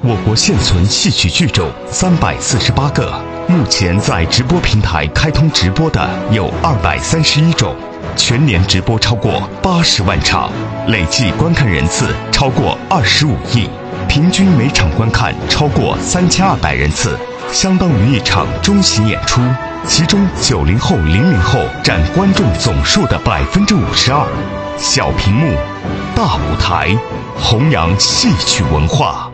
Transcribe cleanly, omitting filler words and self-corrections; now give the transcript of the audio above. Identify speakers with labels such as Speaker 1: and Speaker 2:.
Speaker 1: 我国现存戏曲剧种348个，目前在直播平台开通直播的有231种，全年直播超过80万场，累计观看人次超过25亿，平均每场观看超过3200人次，相当于一场中型演出。其中90后、00后占观众总数的52%。小屏幕，大舞台，弘扬戏曲文化。